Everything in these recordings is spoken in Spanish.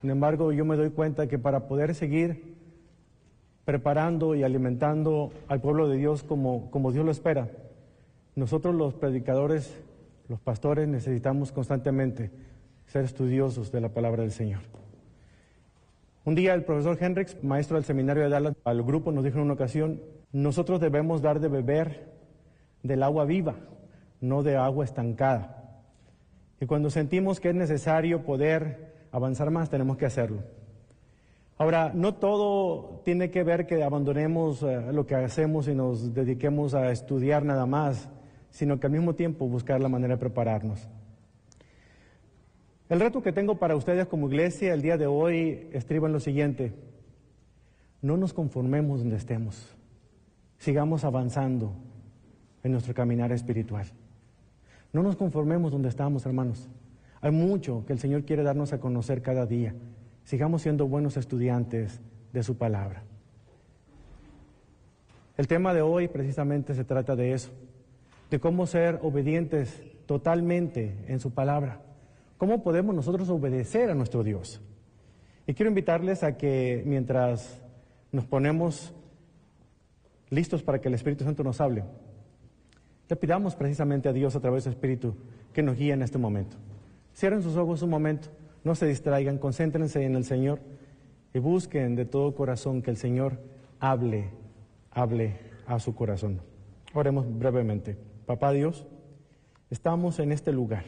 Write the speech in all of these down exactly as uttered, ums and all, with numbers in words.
Sin embargo, yo me doy cuenta que para poder seguir preparando y alimentando al pueblo de Dios como, como Dios lo espera, nosotros los predicadores, los pastores, necesitamos constantemente ser estudiosos de la palabra del Señor. Un día el profesor Hendricks, maestro del seminario de Dallas, al grupo nos dijo en una ocasión, nosotros debemos dar de beber del agua viva, no de agua estancada. Y cuando sentimos que es necesario poder avanzar más, tenemos que hacerlo. Ahora, no todo tiene que ver que abandonemos uh, lo que hacemos y nos dediquemos a estudiar nada más, sino que al mismo tiempo buscar la manera de prepararnos. El reto que tengo para ustedes como iglesia el día de hoy estriba en lo siguiente: no nos conformemos donde estemos, sigamos avanzando en nuestro caminar espiritual. No nos conformemos donde estamos, hermanos. Hay mucho que el Señor quiere darnos a conocer cada día. Sigamos siendo buenos estudiantes de su palabra. El tema de hoy precisamente se trata de eso, de cómo ser obedientes totalmente en su palabra. ¿Cómo podemos nosotros obedecer a nuestro Dios? Y quiero invitarles a que mientras nos ponemos listos para que el Espíritu Santo nos hable, le pidamos precisamente a Dios a través del Espíritu que nos guíe en este momento. Cierren sus ojos un momento, no se distraigan, concéntrense en el Señor y busquen de todo corazón que el Señor hable, hable a su corazón. Oremos brevemente. Papá Dios, estamos en este lugar,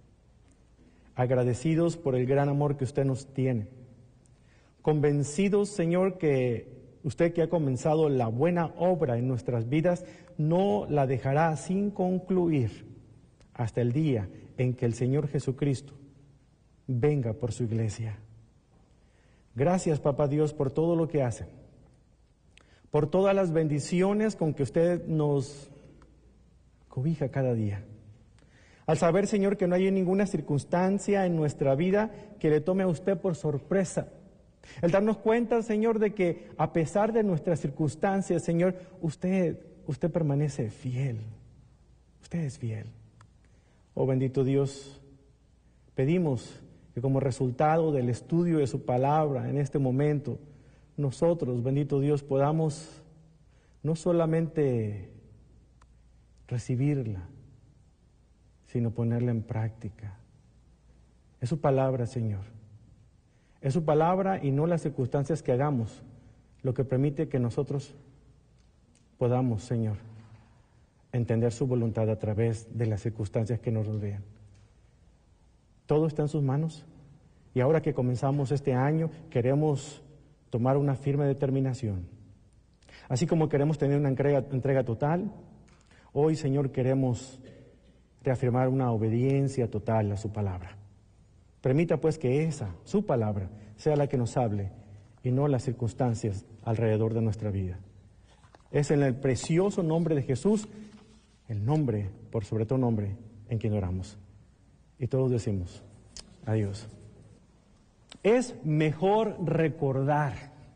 agradecidos por el gran amor que usted nos tiene, convencidos, Señor, que usted que ha comenzado la buena obra en nuestras vidas, no la dejará sin concluir hasta el día en que el Señor Jesucristo venga por su iglesia. Gracias, Papá Dios, por todo lo que hace, por todas las bendiciones con que usted nos cobija cada día. Al saber, Señor, que no hay ninguna circunstancia en nuestra vida que le tome a usted por sorpresa. El darnos cuenta, Señor, de que a pesar de nuestras circunstancias, Señor, usted, usted permanece fiel. Usted es fiel. Oh bendito Dios, pedimos que como resultado del estudio de su palabra en este momento, nosotros, bendito Dios, podamos no solamente recibirla, sino ponerla en práctica. Es su palabra, Señor. Es su palabra y no las circunstancias que hagamos lo que permite que nosotros podamos, Señor, entender su voluntad a través de las circunstancias que nos rodean. Todo está en sus manos y ahora que comenzamos este año queremos tomar una firme determinación. Así como queremos tener una entrega, entrega total, hoy, Señor, queremos reafirmar una obediencia total a su palabra. Permita pues que esa, su palabra, sea la que nos hable y no las circunstancias alrededor de nuestra vida. Es en el precioso nombre de Jesús, el nombre, por sobre todo nombre, en quien oramos. Y todos decimos, adiós. Es mejor recordar.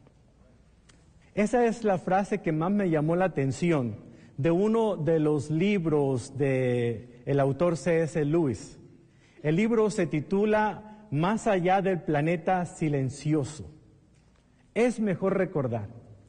Esa es la frase que más me llamó la atención de uno de los libros del autor C S Lewis. El libro se titula Más allá del planeta silencioso. Es mejor recordar.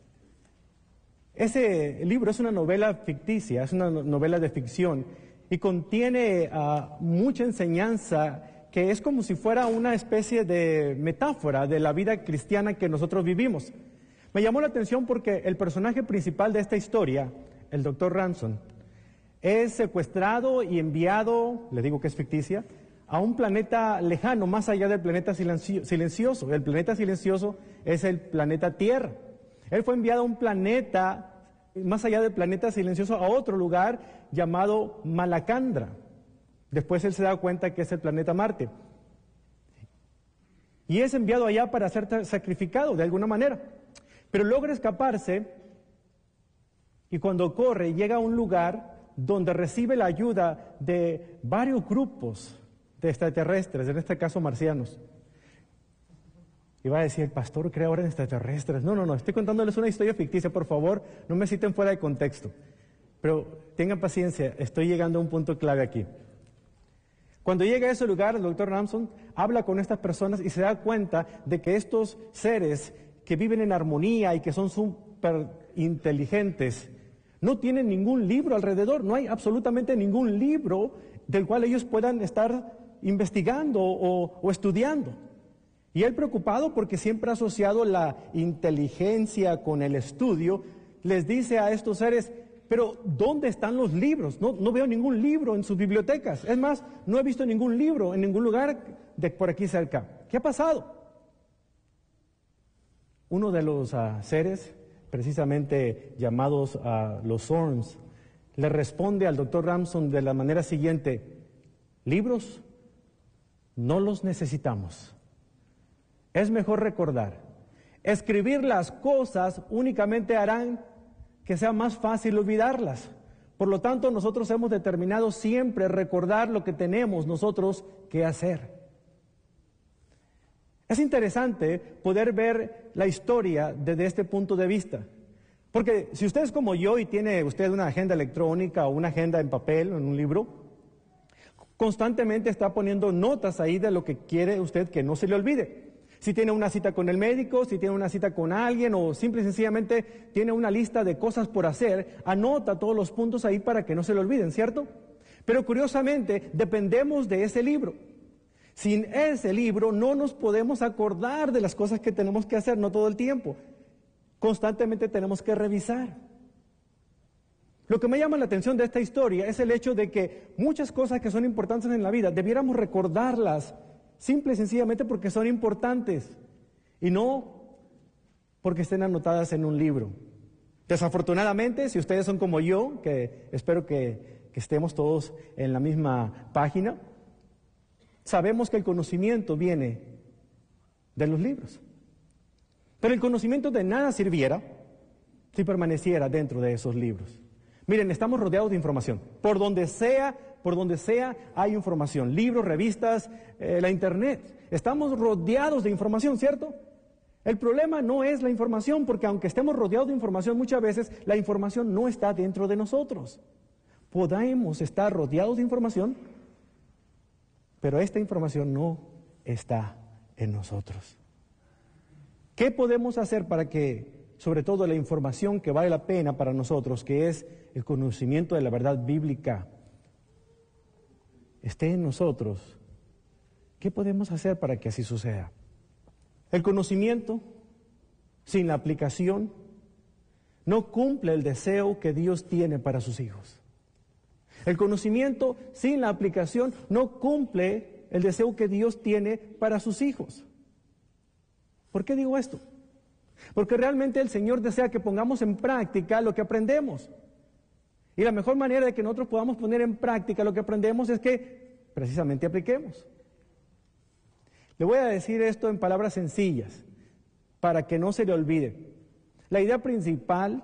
Ese libro es una novela ficticia, es una novela de ficción y contiene uh, mucha enseñanza que es como si fuera una especie de metáfora de la vida cristiana que nosotros vivimos. Me llamó la atención porque el personaje principal de esta historia, el doctor Ransom, es secuestrado y enviado, le digo que es ficticia, a un planeta lejano, más allá del planeta silencio, silencioso. El planeta silencioso es el planeta Tierra. Él fue enviado a un planeta, más allá del planeta silencioso, a otro lugar llamado Malacandra. Después él se da cuenta que es el planeta Marte. Y es enviado allá para ser sacrificado de alguna manera. Pero logra escaparse y cuando corre llega a un lugar donde recibe la ayuda de varios grupos de extraterrestres, en este caso marcianos. Y va a decir, el pastor cree ahora en extraterrestres. No, no, no, estoy contándoles una historia ficticia, por favor, no me citen fuera de contexto. Pero tengan paciencia, estoy llegando a un punto clave aquí. Cuando llega a ese lugar, el doctor Ramson habla con estas personas y se da cuenta de que estos seres que viven en armonía y que son súper inteligentes, no tienen ningún libro alrededor, no hay absolutamente ningún libro del cual ellos puedan estar investigando o, o estudiando. Y él, preocupado porque siempre ha asociado la inteligencia con el estudio, les dice a estos seres: pero ¿dónde están los libros? No, no veo ningún libro en sus bibliotecas. Es más, no he visto ningún libro en ningún lugar de por aquí cerca. ¿Qué ha pasado? Uno de los uh, seres, precisamente llamados uh, los Zorns, le responde al doctor Ramson de la manera siguiente: libros no los necesitamos. Es mejor recordar. Escribir las cosas únicamente harán que sea más fácil olvidarlas. Por lo tanto, nosotros hemos determinado siempre recordar lo que tenemos nosotros que hacer. Es interesante poder ver la historia desde este punto de vista. Porque si usted es como yo y tiene usted una agenda electrónica o una agenda en papel o en un libro, constantemente está poniendo notas ahí de lo que quiere usted que no se le olvide. Si tiene una cita con el médico, si tiene una cita con alguien o simple y sencillamente tiene una lista de cosas por hacer, anota todos los puntos ahí para que no se le olviden, ¿cierto? Pero curiosamente dependemos de ese libro. Sin ese libro no nos podemos acordar de las cosas que tenemos que hacer, no todo el tiempo. Constantemente tenemos que revisar. Lo que me llama la atención de esta historia es el hecho de que muchas cosas que son importantes en la vida debiéramos recordarlas simple y sencillamente porque son importantes y no porque estén anotadas en un libro. Desafortunadamente, si ustedes son como yo, que espero que, que estemos todos en la misma página, sabemos que el conocimiento viene de los libros. Pero el conocimiento de nada sirviera si permaneciera dentro de esos libros. Miren, estamos rodeados de información. Por donde sea, por donde sea hay información. Libros, revistas, eh, la internet. Estamos rodeados de información, ¿cierto? El problema no es la información, porque aunque estemos rodeados de información, muchas veces la información no está dentro de nosotros. Podemos estar rodeados de información, pero esta información no está en nosotros. ¿Qué podemos hacer para que, sobre todo la información que vale la pena para nosotros, que es el conocimiento de la verdad bíblica, esté en nosotros? ¿Qué podemos hacer para que así suceda? El conocimiento sin la aplicación no cumple el deseo que Dios tiene para sus hijos. El conocimiento sin la aplicación no cumple el deseo que Dios tiene para sus hijos. ¿Por qué digo esto? Porque realmente el Señor desea que pongamos en práctica lo que aprendemos. Y la mejor manera de que nosotros podamos poner en práctica lo que aprendemos es que precisamente apliquemos. Le voy a decir esto en palabras sencillas, para que no se le olvide. La idea principal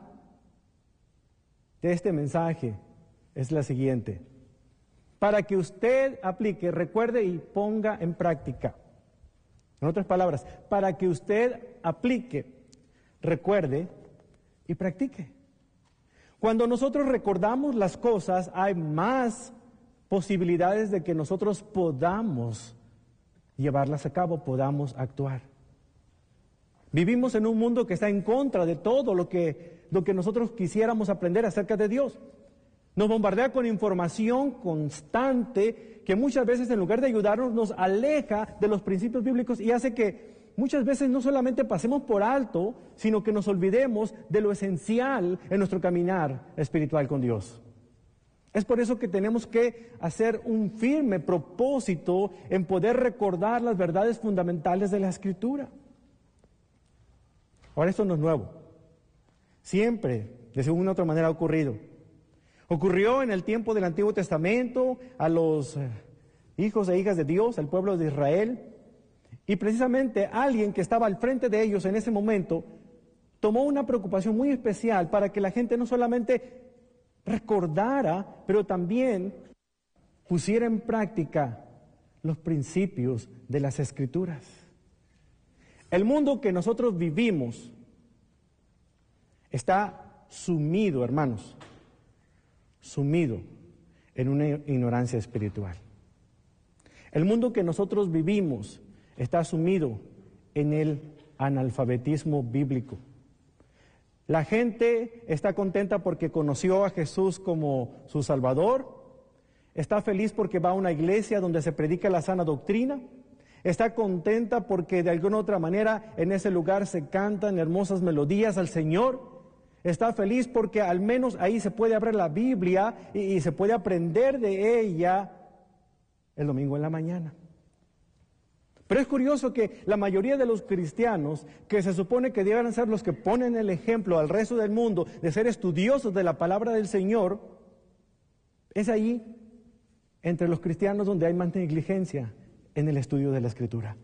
de este mensaje es la siguiente: para que usted aplique, recuerde y ponga en práctica. En otras palabras, para que usted aplique, recuerde y practique. Cuando nosotros recordamos las cosas, hay más posibilidades de que nosotros podamos llevarlas a cabo, podamos actuar. Vivimos en un mundo que está en contra de todo lo que, lo que nosotros quisiéramos aprender acerca de Dios. Nos bombardea con información constante que muchas veces, en lugar de ayudarnos, nos aleja de los principios bíblicos y hace que muchas veces no solamente pasemos por alto, sino que nos olvidemos de lo esencial en nuestro caminar espiritual con Dios. Es por eso que tenemos que hacer un firme propósito en poder recordar las verdades fundamentales de la Escritura. Ahora, esto no es nuevo. Siempre, de una u otra manera, ha ocurrido. Ocurrió en el tiempo del Antiguo Testamento a los hijos e hijas de Dios, al pueblo de Israel, y precisamente alguien que estaba al frente de ellos en ese momento tomó una preocupación muy especial para que la gente no solamente recordara, pero también pusiera en práctica los principios de las Escrituras. El mundo que nosotros vivimos está sumido, hermanos, sumido en una ignorancia espiritual. El mundo que nosotros vivimos está sumido en el analfabetismo bíblico. La gente está contenta porque conoció a Jesús como su Salvador, está feliz porque va a una iglesia donde se predica la sana doctrina, está contenta porque de alguna otra manera en ese lugar se cantan hermosas melodías al Señor, está feliz porque al menos ahí se puede abrir la Biblia y, y se puede aprender de ella el domingo en la mañana. Pero es curioso que la mayoría de los cristianos, que se supone que deben ser los que ponen el ejemplo al resto del mundo de ser estudiosos de la palabra del Señor, es ahí, entre los cristianos, donde hay más negligencia en el estudio de la Escritura.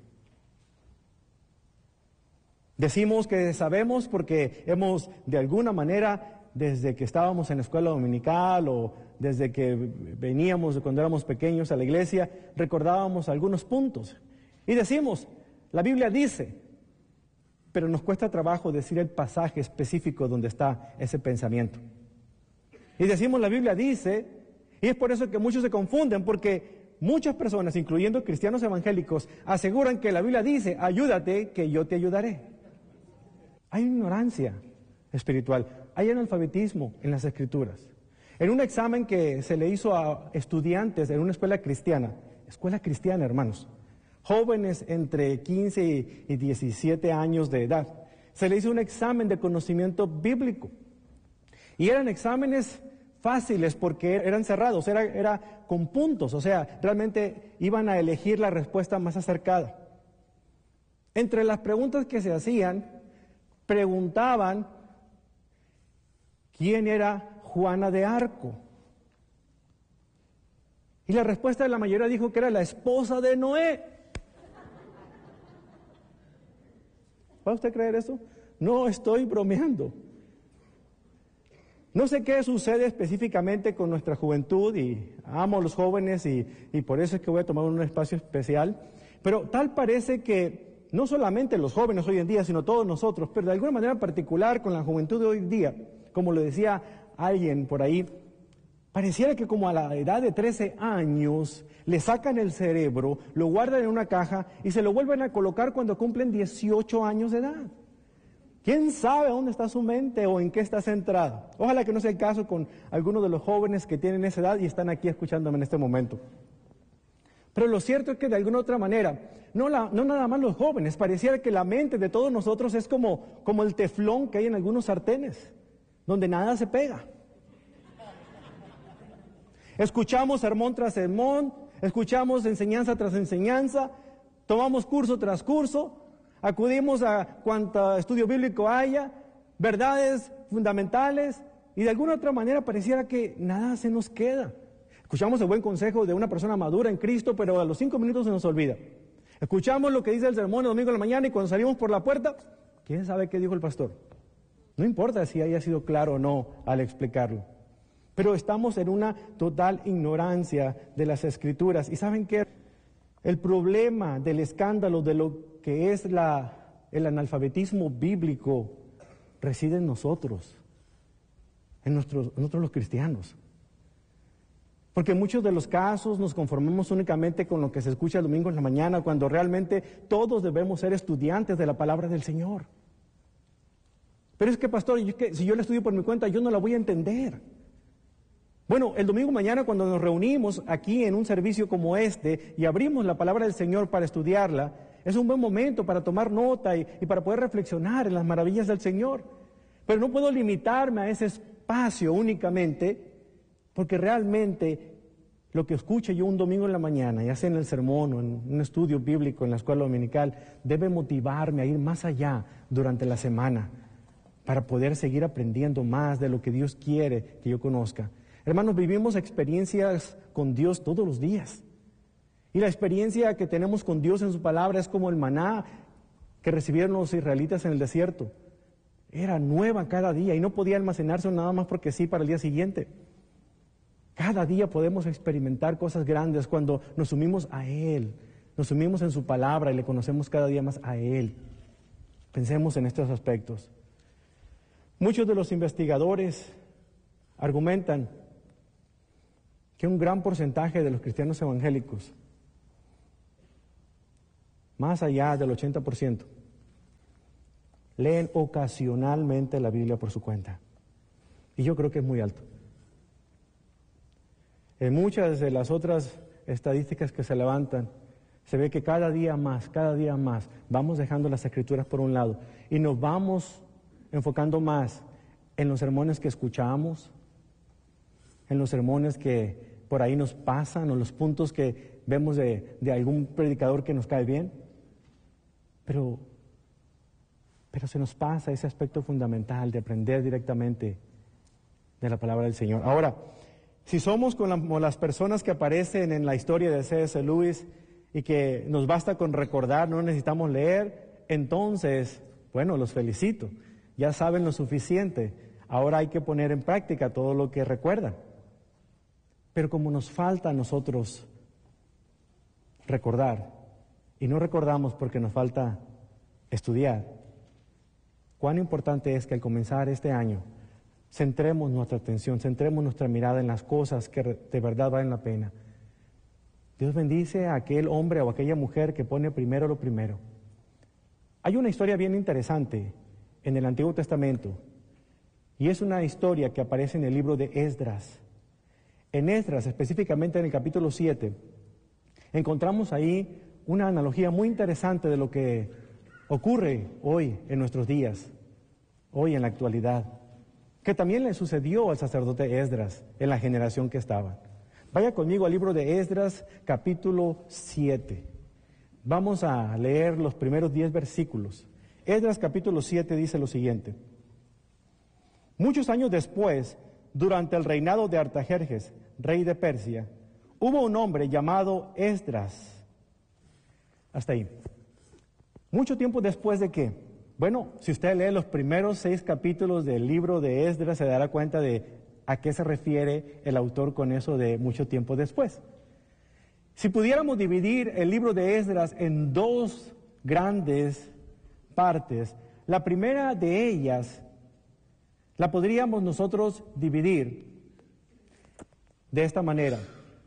Decimos que sabemos porque hemos, de alguna manera, desde que estábamos en la escuela dominical o desde que veníamos cuando éramos pequeños a la iglesia, recordábamos algunos puntos. Y decimos, la Biblia dice, pero nos cuesta trabajo decir el pasaje específico donde está ese pensamiento. Y decimos, la Biblia dice, y es por eso que muchos se confunden, porque muchas personas, incluyendo cristianos evangélicos, aseguran que la Biblia dice, ayúdate, que yo te ayudaré. Hay ignorancia espiritual, hay analfabetismo en las Escrituras. En un examen que se le hizo a estudiantes en una escuela cristiana, escuela cristiana, hermanos, jóvenes entre quince y diecisiete años de edad, se le hizo un examen de conocimiento bíblico. Y eran exámenes fáciles porque eran cerrados, era, era con puntos, o sea, realmente iban a elegir la respuesta más acercada. Entre las preguntas que se hacían, preguntaban quién era Juana de Arco. Y la respuesta de la mayoría dijo que era la esposa de Noé. ¿Va usted a creer eso? No estoy bromeando. No sé qué sucede específicamente con nuestra juventud y amo a los jóvenes y, y por eso es que voy a tomar un espacio especial, pero tal parece que no solamente los jóvenes hoy en día, sino todos nosotros, pero de alguna manera particular con la juventud de hoy en día, como lo decía alguien por ahí, pareciera que como a la edad de trece años le sacan el cerebro, lo guardan en una caja y se lo vuelven a colocar cuando cumplen dieciocho años de edad. ¿Quién sabe dónde está su mente o en qué está centrada? Ojalá que no sea el caso con algunos de los jóvenes que tienen esa edad y están aquí escuchándome en este momento. Pero lo cierto es que de alguna otra manera, no, la, no nada más los jóvenes, pareciera que la mente de todos nosotros es como, como el teflón que hay en algunos sartenes, donde nada se pega. Escuchamos sermón tras sermón, escuchamos enseñanza tras enseñanza, tomamos curso tras curso, acudimos a cuanto estudio bíblico haya, verdades fundamentales, y de alguna otra manera pareciera que nada se nos queda. Escuchamos el buen consejo de una persona madura en Cristo, pero a los cinco minutos se nos olvida. Escuchamos lo que dice el sermón el domingo en la mañana y cuando salimos por la puerta, ¿quién sabe qué dijo el pastor? No importa si haya sido claro o no al explicarlo. Pero estamos en una total ignorancia de las Escrituras. ¿Y saben qué? El problema del escándalo de lo que es la, el analfabetismo bíblico reside en nosotros, en, nuestros, en nosotros los cristianos. Porque en muchos de los casos nos conformamos únicamente con lo que se escucha el domingo en la mañana, cuando realmente todos debemos ser estudiantes de la palabra del Señor. Pero es que, pastor, yo, que, si yo la estudio por mi cuenta, yo no la voy a entender. Bueno, el domingo mañana cuando nos reunimos aquí en un servicio como este y abrimos la palabra del Señor para estudiarla, es un buen momento para tomar nota y, y para poder reflexionar en las maravillas del Señor. Pero no puedo limitarme a ese espacio únicamente, porque realmente lo que escuche yo un domingo en la mañana, ya sea en el sermón o en un estudio bíblico en la escuela dominical, debe motivarme a ir más allá durante la semana para poder seguir aprendiendo más de lo que Dios quiere que yo conozca. Hermanos, vivimos experiencias con Dios todos los días. Y la experiencia que tenemos con Dios en su palabra es como el maná que recibieron los israelitas en el desierto. Era nueva cada día y no podía almacenarse nada más porque sí para el día siguiente. Cada día podemos experimentar cosas grandes cuando nos sumimos a Él, nos sumimos en su palabra y le conocemos cada día más a Él. Pensemos en estos aspectos. Muchos de los investigadores argumentan que un gran porcentaje de los cristianos evangélicos más allá del ochenta por ciento, leen ocasionalmente la Biblia por su cuenta. Y yo creo que es muy alto. En muchas de las otras estadísticas que se levantan, se ve que cada día más, cada día más, vamos dejando las Escrituras por un lado y nos vamos enfocando más en los sermones que escuchamos, en los sermones que por ahí nos pasan o los puntos que vemos de, de algún predicador que nos cae bien. Pero, pero se nos pasa ese aspecto fundamental de aprender directamente de la palabra del Señor. Ahora, si somos como la, como las personas que aparecen en la historia de C S Lewis y que nos basta con recordar, no necesitamos leer, entonces, bueno, los felicito. Ya saben lo suficiente. Ahora hay que poner en práctica todo lo que recuerdan. Pero como nos falta a nosotros recordar, y no recordamos porque nos falta estudiar, cuán importante es que al comenzar este año centremos nuestra atención, centremos nuestra mirada en las cosas que de verdad valen la pena. Dios bendice a aquel hombre o aquella mujer que pone primero lo primero. Hay una historia bien interesante en el Antiguo Testamento, y es una historia que aparece en el libro de Esdras. En Esdras, específicamente en el capítulo siete, encontramos ahí una analogía muy interesante de lo que ocurre hoy en nuestros días, hoy en la actualidad, que también le sucedió al sacerdote Esdras en la generación que estaba. Vaya conmigo al libro de Esdras, capítulo siete. Vamos a leer los primeros diez versículos. Esdras, capítulo siete, dice lo siguiente. Muchos años después, durante el reinado de Artajerjes, rey de Persia, hubo un hombre llamado Esdras. Hasta ahí. Mucho tiempo después de qué? Bueno, si usted lee los primeros seis capítulos del libro de Esdras, se dará cuenta de a qué se refiere el autor con eso de mucho tiempo después. Si pudiéramos dividir el libro de Esdras en dos grandes partes, la primera de ellas la podríamos nosotros dividir de esta manera.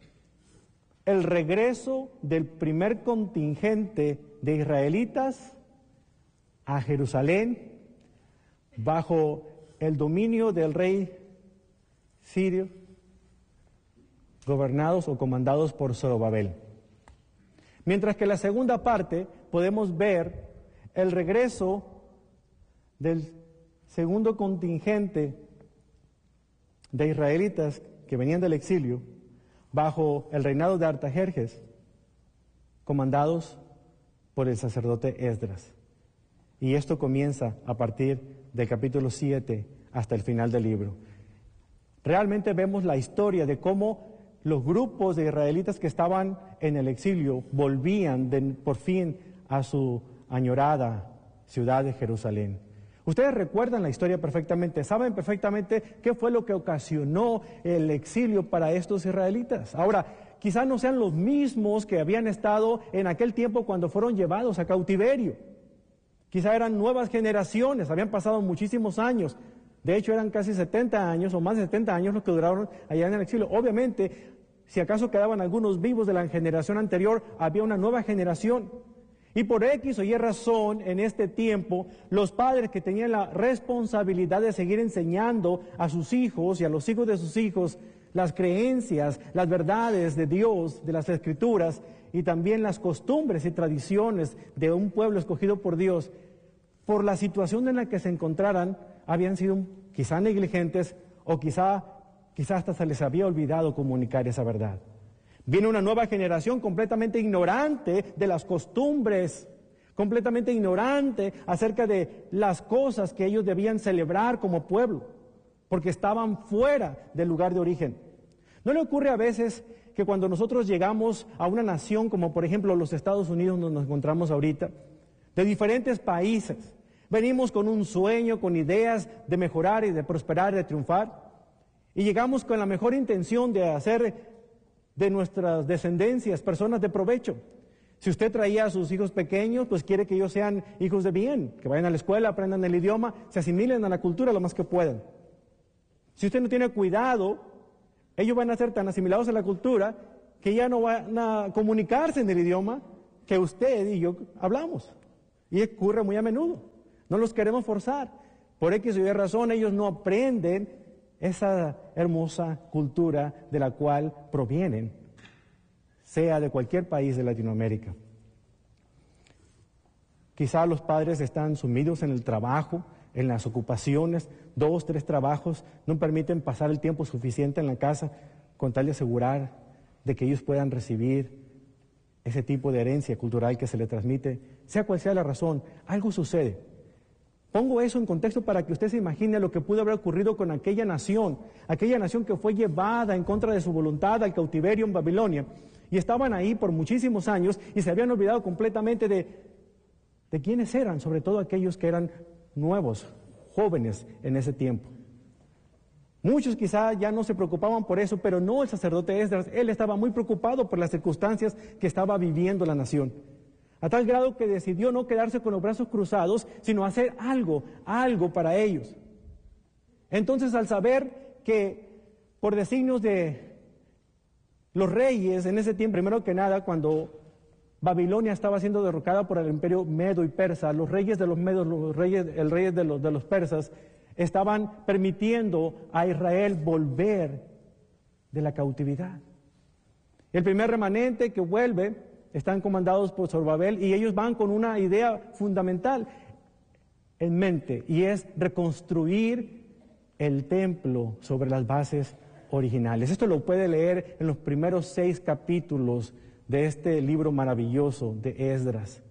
El regreso del primer contingente de israelitas a Jerusalén bajo el dominio del rey sirio, gobernados o comandados por Zorobabel. Mientras que en la segunda parte podemos ver el regreso del segundo contingente de israelitas que venían del exilio bajo el reinado de Artajerjes, comandados por el sacerdote Esdras. Y esto comienza a partir del capítulo siete hasta el final del libro. Realmente vemos la historia de cómo los grupos de israelitas que estaban en el exilio volvían de, por fin a su añorada ciudad de Jerusalén. Ustedes recuerdan la historia perfectamente, saben perfectamente qué fue lo que ocasionó el exilio para estos israelitas. Ahora, quizás no sean los mismos que habían estado en aquel tiempo cuando fueron llevados a cautiverio. Quizás eran nuevas generaciones, habían pasado muchísimos años. De hecho, eran casi setenta años o más de setenta años los que duraron allá en el exilio. Obviamente, si acaso quedaban algunos vivos de la generación anterior, había una nueva generación. Y por X o Y razón, en este tiempo, los padres que tenían la responsabilidad de seguir enseñando a sus hijos y a los hijos de sus hijos las creencias, las verdades de Dios, de las Escrituras, y también las costumbres y tradiciones de un pueblo escogido por Dios, por la situación en la que se encontraran, habían sido quizá negligentes o quizá, quizá hasta se les había olvidado comunicar esa verdad. Viene una nueva generación completamente ignorante de las costumbres, completamente ignorante acerca de las cosas que ellos debían celebrar como pueblo, porque estaban fuera del lugar de origen. ¿No le ocurre a veces que cuando nosotros llegamos a una nación como por ejemplo los Estados Unidos donde nos encontramos ahorita, de diferentes países, venimos con un sueño, con ideas de mejorar y de prosperar y de triunfar, y llegamos con la mejor intención de hacer de nuestras descendencias personas de provecho? Si usted traía a sus hijos pequeños, pues quiere que ellos sean hijos de bien, que vayan a la escuela, aprendan el idioma, se asimilen a la cultura lo más que puedan. Si usted no tiene cuidado, ellos van a ser tan asimilados a la cultura que ya no van a comunicarse en el idioma que usted y yo hablamos. Y ocurre muy a menudo. No los queremos forzar. Por X o Y razón, ellos no aprenden esa hermosa cultura de la cual provienen, sea de cualquier país de Latinoamérica. Quizá los padres están sumidos en el trabajo, en las ocupaciones, dos, tres trabajos, no permiten pasar el tiempo suficiente en la casa con tal de asegurar de que ellos puedan recibir ese tipo de herencia cultural que se le transmite, sea cual sea la razón, algo sucede. Pongo eso en contexto para que usted se imagine lo que pudo haber ocurrido con aquella nación, aquella nación que fue llevada en contra de su voluntad al cautiverio en Babilonia, y estaban ahí por muchísimos años y se habían olvidado completamente de, de quiénes eran, sobre todo aquellos que eran nuevos, jóvenes en ese tiempo. Muchos quizá ya no se preocupaban por eso, pero no el sacerdote Esdras. Él estaba muy preocupado por las circunstancias que estaba viviendo la nación, a tal grado que decidió no quedarse con los brazos cruzados, sino hacer algo, algo para ellos. Entonces, al saber que por designios de los reyes en ese tiempo, primero que nada, cuando Babilonia estaba siendo derrocada por el imperio medo y persa, los reyes de los medos, los reyes, el rey de los, de los persas, estaban permitiendo a Israel volver de la cautividad. El primer remanente que vuelve están comandados por Zorobabel y ellos van con una idea fundamental en mente, y es reconstruir el templo sobre las bases originales. Esto lo puede leer en los primeros seis capítulos de este libro maravilloso de Esdras.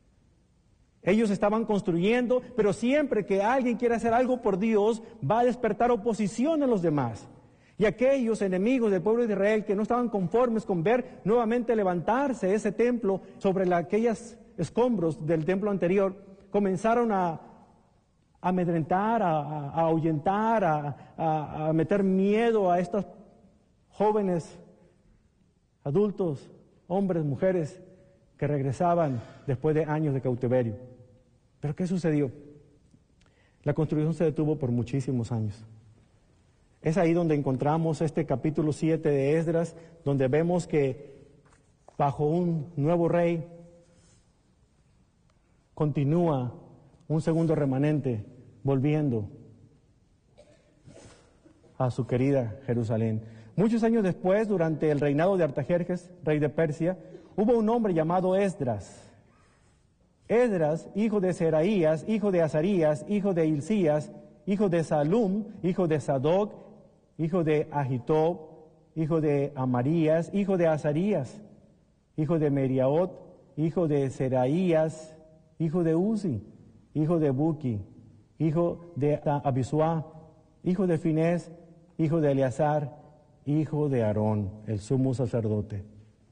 Ellos estaban construyendo, pero siempre que alguien quiere hacer algo por Dios, va a despertar oposición a los demás. Y aquellos enemigos del pueblo de Israel que no estaban conformes con ver nuevamente levantarse ese templo sobre la, aquellos escombros del templo anterior, comenzaron a, a amedrentar, a, a, a ahuyentar, a, a, a meter miedo a estos jóvenes, adultos, hombres, mujeres, que regresaban después de años de cautiverio. ¿Pero qué sucedió? La construcción se detuvo por muchísimos años. Es ahí donde encontramos este capítulo siete de Esdras, donde vemos que bajo un nuevo rey continúa un segundo remanente volviendo a su querida Jerusalén. Muchos años después, durante el reinado de Artajerjes, rey de Persia, hubo un hombre llamado Esdras. Esdras, hijo de Seraías, hijo de Azarías, hijo de Hilcías, hijo de Salum, hijo de Sadoc, hijo de Ahitob, hijo de Amarías, hijo de Azarías, hijo de Meriaot, hijo de Seraías, hijo de Uzi, hijo de Buki, hijo de Abisua, hijo de Finés, hijo de Eleazar, hijo de Aarón, el sumo sacerdote.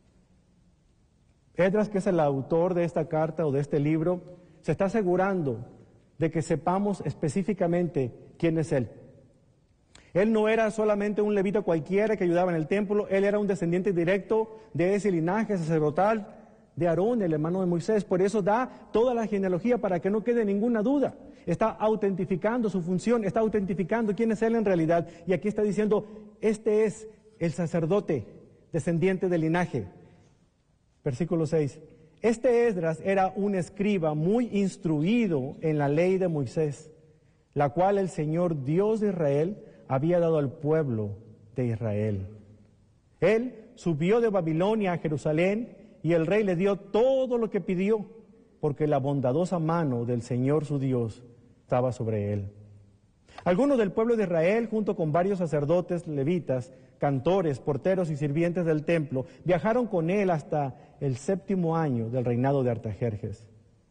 Esdras, que es el autor de esta carta o de este libro, se está asegurando de que sepamos específicamente quién es él. Él no era solamente un levita cualquiera que ayudaba en el templo, él era un descendiente directo de ese linaje sacerdotal de Aarón, el hermano de Moisés. Por eso da toda la genealogía para que no quede ninguna duda. Está autentificando su función, está autentificando quién es él en realidad. Y aquí está diciendo, este es el sacerdote descendiente del linaje. Versículo seis. Este Esdras era un escriba muy instruido en la ley de Moisés, la cual el Señor Dios de Israel había dado al pueblo de Israel. Él subió de Babilonia a Jerusalén y el rey le dio todo lo que pidió, porque la bondadosa mano del Señor su Dios estaba sobre él. Algunos del pueblo de Israel, junto con varios sacerdotes, levitas, cantores, porteros y sirvientes del templo, viajaron con él hasta el séptimo año del reinado de Artajerjes.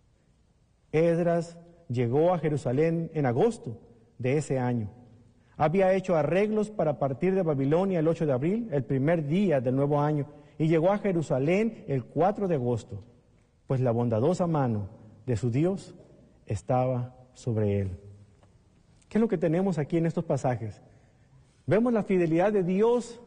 Esdras llegó a Jerusalén en agosto de ese año. Había hecho arreglos para partir de Babilonia el ocho de abril, el primer día del nuevo año, y llegó a Jerusalén el cuatro de agosto, pues la bondadosa mano de su Dios estaba sobre él. ¿Qué es lo que tenemos aquí en estos pasajes? Vemos la fidelidad de Dios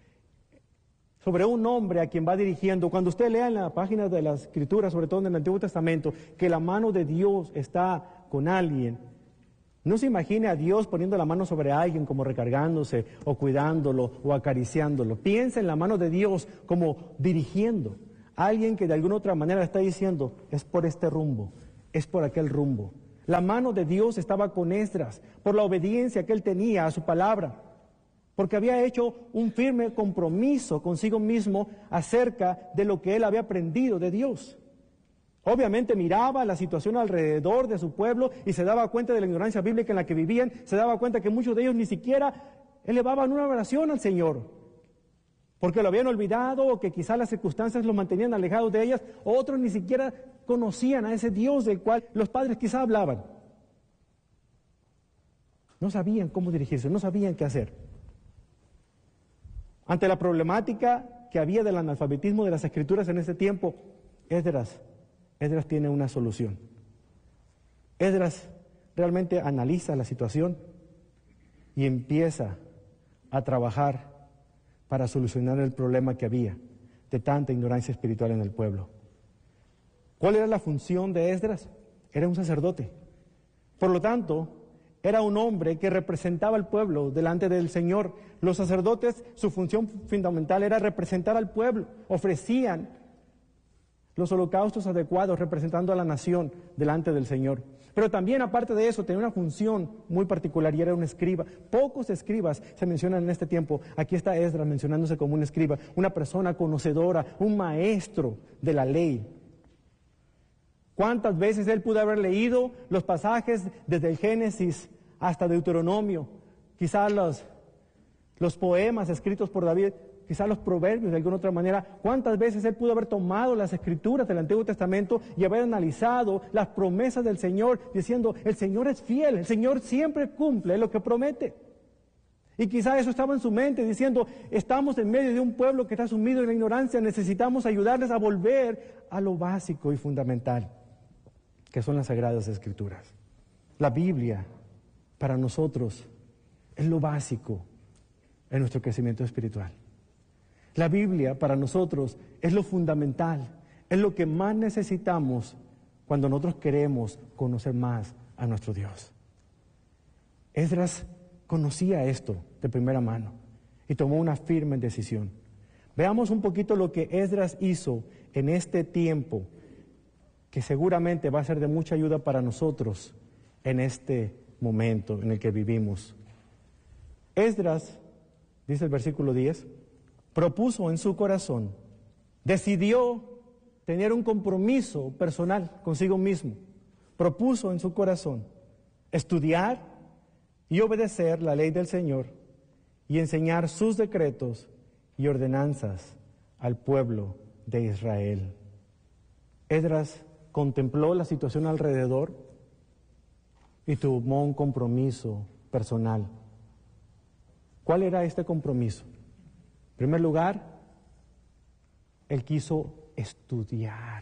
sobre un hombre a quien va dirigiendo. Cuando usted lea en la página de las Escrituras, sobre todo en el Antiguo Testamento, que la mano de Dios está con alguien, no se imagine a Dios poniendo la mano sobre alguien como recargándose o cuidándolo o acariciándolo. Piensa en la mano de Dios como dirigiendo alguien que de alguna otra manera está diciendo, es por este rumbo, es por aquel rumbo. La mano de Dios estaba con Esdras, por la obediencia que él tenía a su palabra, porque había hecho un firme compromiso consigo mismo acerca de lo que él había aprendido de Dios. Obviamente miraba la situación alrededor de su pueblo y se daba cuenta de la ignorancia bíblica en la que vivían, se daba cuenta que muchos de ellos ni siquiera elevaban una oración al Señor, porque lo habían olvidado o que quizás las circunstancias los mantenían alejados de ellas, otros ni siquiera conocían a ese Dios del cual los padres quizás hablaban. No sabían cómo dirigirse, no sabían qué hacer. Ante la problemática que había del analfabetismo de las Escrituras en ese tiempo, Esdras, Esdras tiene una solución. Esdras realmente analiza la situación y empieza a trabajar para solucionar el problema que había de tanta ignorancia espiritual en el pueblo. ¿Cuál era la función de Esdras? Era un sacerdote. Por lo tanto, era un hombre que representaba al pueblo delante del Señor. Los sacerdotes, su función fundamental era representar al pueblo. Ofrecían los holocaustos adecuados representando a la nación delante del Señor. Pero también, aparte de eso, tenía una función muy particular y era un escriba. Pocos escribas se mencionan en este tiempo. Aquí está Esdras mencionándose como un escriba, una persona conocedora, un maestro de la ley. ¿Cuántas veces él pudo haber leído los pasajes desde el Génesis hasta Deuteronomio? Quizás los, los poemas escritos por David, quizás los proverbios de alguna otra manera. ¿Cuántas veces él pudo haber tomado las escrituras del Antiguo Testamento y haber analizado las promesas del Señor, diciendo, el Señor es fiel, el Señor siempre cumple lo que promete? Y quizás eso estaba en su mente, diciendo, estamos en medio de un pueblo que está sumido en la ignorancia, necesitamos ayudarles a volver a lo básico y fundamental, que son las Sagradas Escrituras. La Biblia, para nosotros, es lo básico en nuestro crecimiento espiritual. La Biblia para nosotros es lo fundamental, es lo que más necesitamos cuando nosotros queremos conocer más a nuestro Dios. Esdras conocía esto de primera mano y tomó una firme decisión. Veamos un poquito lo que Esdras hizo en este tiempo, que seguramente va a ser de mucha ayuda para nosotros en este momento en el que vivimos. Esdras, dice el versículo diez, propuso en su corazón, decidió tener un compromiso personal consigo mismo, propuso en su corazón estudiar y obedecer la ley del Señor y enseñar sus decretos y ordenanzas al pueblo de Israel. Esdras contempló la situación alrededor y tomó un compromiso personal. ¿Cuál era este compromiso? En primer lugar, él quiso estudiar.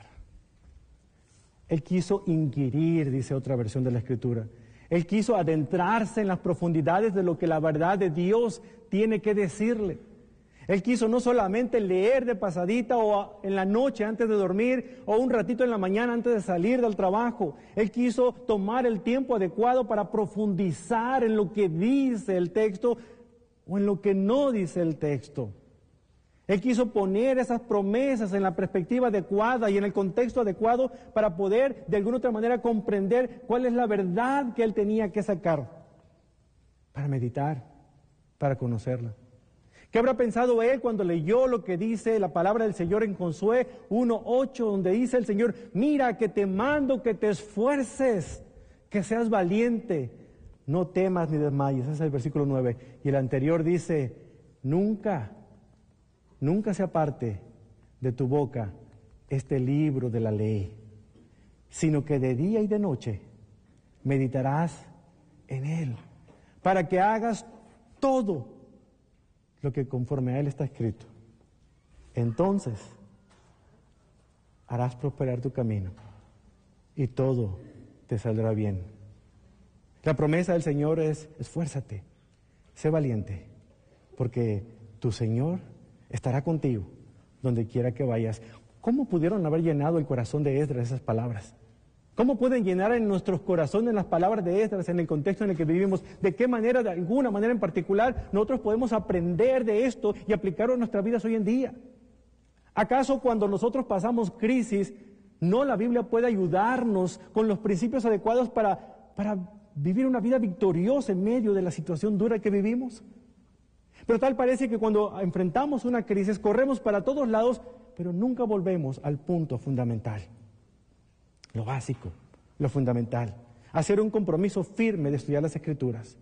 Él quiso inquirir, dice otra versión de la Escritura. Él quiso adentrarse en las profundidades de lo que la verdad de Dios tiene que decirle. Él quiso no solamente leer de pasadita o en la noche antes de dormir o un ratito en la mañana antes de salir del trabajo. Él quiso tomar el tiempo adecuado para profundizar en lo que dice el texto o en lo que no dice el texto. Él quiso poner esas promesas en la perspectiva adecuada y en el contexto adecuado para poder de alguna otra manera comprender cuál es la verdad que él tenía que sacar, para meditar, para conocerla. ¿Qué habrá pensado él cuando leyó lo que dice la palabra del Señor en Josué uno ocho, donde dice el Señor, mira que te mando que te esfuerces, que seas valiente, no temas ni desmayes? Ese es el versículo nueve. Y el anterior dice, nunca, nunca se aparte de tu boca este libro de la ley, sino que de día y de noche meditarás en él, para que hagas todo lo que conforme a él está escrito. Entonces harás prosperar tu camino y todo te saldrá bien. La promesa del Señor es, esfuérzate, sé valiente, porque tu Señor estará contigo donde quiera que vayas. ¿Cómo pudieron haber llenado el corazón de Esdras esas palabras? ¿Cómo pueden llenar en nuestros corazones las palabras de Esdras en el contexto en el que vivimos? ¿De qué manera, de alguna manera en particular, nosotros podemos aprender de esto y aplicarlo en nuestras vidas hoy en día? ¿Acaso cuando nosotros pasamos crisis, no la Biblia puede ayudarnos con los principios adecuados para, para vivir una vida victoriosa en medio de la situación dura que vivimos? Pero tal parece que cuando enfrentamos una crisis corremos para todos lados, pero nunca volvemos al punto fundamental, lo básico, lo fundamental, hacer un compromiso firme de estudiar las Escrituras.